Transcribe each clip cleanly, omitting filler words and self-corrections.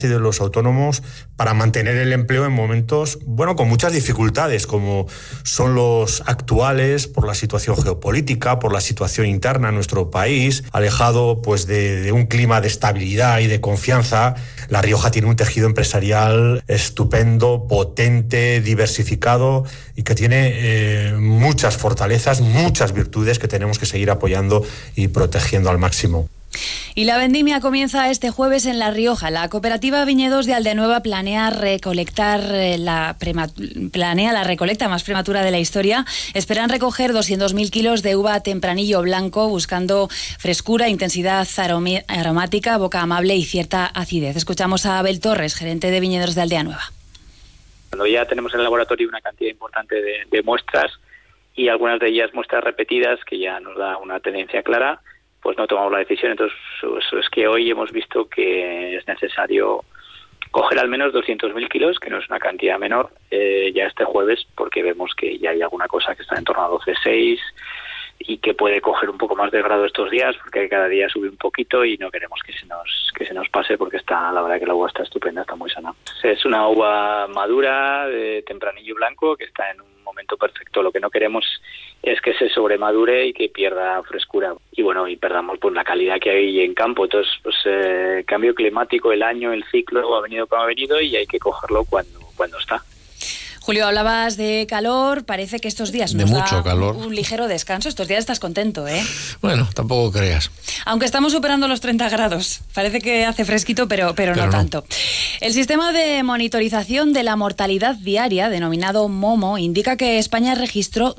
y de los autónomos para mantener el empleo en momentos, con muchas dificultades, como son los actuales, por la situación geopolítica, por la situación interna en nuestro país, alejado pues de un clima de estabilidad y de confianza. La Rioja tiene un tejido empresarial estupendo, potente, diversificado y que tiene muchas fortalezas, muchas virtudes que tenemos que seguir apoyando y protegiendo al máximo. Y la vendimia comienza este jueves en La Rioja. La cooperativa Viñedos de Aldenueva planea la recolecta más prematura de la historia. Esperan recoger 200.000 kilos de uva tempranillo blanco, buscando frescura, intensidad aromática, boca amable y cierta acidez. Escuchamos a Abel Torres, gerente de Viñedos de Aldenueva. Cuando ya tenemos en el laboratorio una cantidad importante de muestras y algunas de ellas muestras repetidas, que ya nos da una tendencia clara, pues no tomamos la decisión. Entonces, es que hoy hemos visto que es necesario coger al menos 200.000 kilos, que no es una cantidad menor, ya este jueves, porque vemos que ya hay alguna cosa que está en torno a 12,6 y que puede coger un poco más de grado estos días, porque cada día sube un poquito y no queremos que se nos pase, porque la verdad que la uva está estupenda, está muy sana. Es una uva madura, de tempranillo blanco, que está en un momento perfecto. Lo que no queremos es que se sobremadure y que pierda frescura y perdamos pues la calidad que hay en campo. Entonces, cambio climático, el año, el ciclo ha venido como ha venido y hay que cogerlo cuando está. Julio, hablabas de calor, parece que estos días nos da calor. Un ligero descanso. Estos días estás contento, ¿eh? Bueno, tampoco creas. Aunque estamos superando los 30 grados. Parece que hace fresquito, pero no tanto. El sistema de monitorización de la mortalidad diaria, denominado MOMO, indica que España registró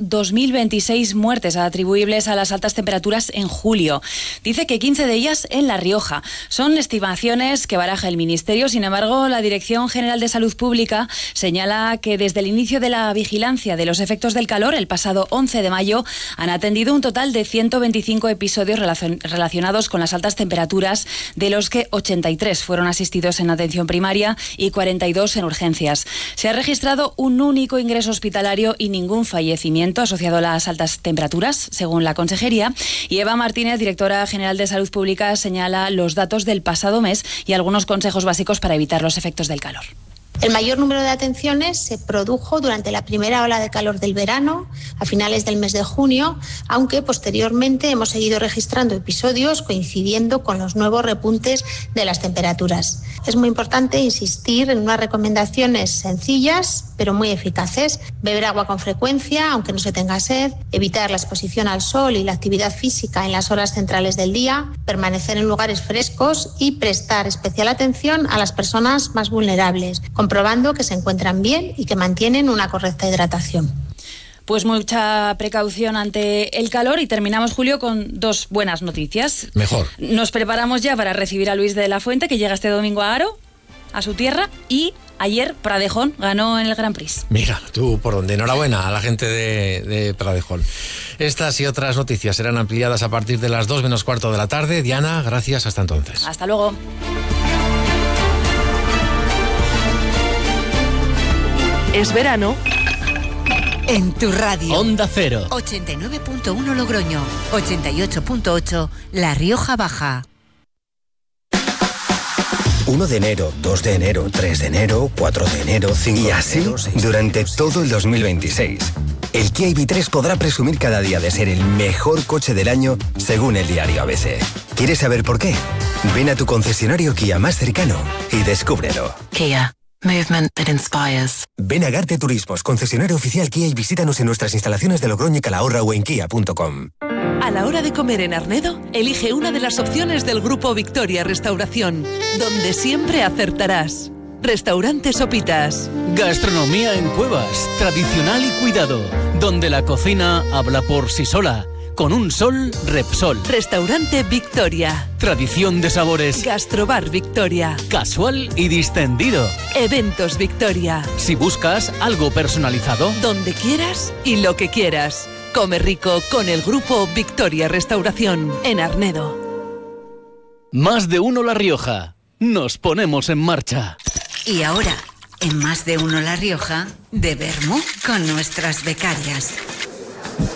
2.026 muertes atribuibles a las altas temperaturas en julio. Dice que 15 de ellas en La Rioja. Son estimaciones que baraja el Ministerio. Sin embargo, la Dirección General de Salud Pública señala que desde el inicio de la vigilancia de los efectos del calor, el pasado 11 de mayo, han atendido un total de 125 episodios relacionados con las altas temperaturas, de los que 83 fueron asistidos en atención primaria y 42 en urgencias. Se ha registrado un único ingreso hospitalario y ningún fallecimiento asociado a las altas temperaturas, según la Consejería. Y Eva Martínez, directora general de Salud Pública, señala los datos del pasado mes y algunos consejos básicos para evitar los efectos del calor. El mayor número de atenciones se produjo durante la primera ola de calor del verano, a finales del mes de junio, aunque posteriormente hemos seguido registrando episodios coincidiendo con los nuevos repuntes de las temperaturas. Es muy importante insistir en unas recomendaciones sencillas, pero muy eficaces. Beber agua con frecuencia, aunque no se tenga sed, evitar la exposición al sol y la actividad física en las horas centrales del día, permanecer en lugares frescos y prestar especial atención a las personas más vulnerables, comprobando que se encuentran bien y que mantienen una correcta hidratación. Pues mucha precaución ante el calor y terminamos, Julio, con dos buenas noticias. Mejor. Nos preparamos ya para recibir a Luis de la Fuente, que llega este domingo a Haro, a su tierra, y ayer Pradejón ganó en el Grand Prix. Mira, tú por dónde. Enhorabuena a la gente de Pradejón. Estas y otras noticias serán ampliadas a partir de las 2 menos cuarto de la tarde. Diana, gracias, hasta entonces. Hasta luego. Es verano en tu radio. Onda Cero. 89.1 Logroño, 88.8 La Rioja Baja. 1 de enero, 2 de enero, 3 de enero, 4 de enero, 5 de enero... Y así, durante todo el 2026. El Kia EV3 podrá presumir cada día de ser el mejor coche del año, según el diario ABC. ¿Quieres saber por qué? Ven a tu concesionario Kia más cercano y descúbrelo. Kia. Movement that inspires. Ven a Garte Turismos, concesionario oficial Kia, y visítanos en nuestras instalaciones de Logroño y Calahorra o en kia.com. A la hora de comer en Arnedo, elige una de las opciones del Grupo Victoria Restauración, donde siempre acertarás. Restaurante Sopitas. Gastronomía en cuevas, tradicional y cuidado, donde la cocina habla por sí sola. Con un sol, Repsol. Restaurante Victoria. Tradición de sabores. Gastrobar Victoria. Casual y distendido. Eventos Victoria. Si buscas algo personalizado, donde quieras y lo que quieras. Come rico con el Grupo Victoria Restauración en Arnedo. Más de uno La Rioja. Nos ponemos en marcha. Y ahora, en Más de uno La Rioja, de Vermú con nuestras becarias.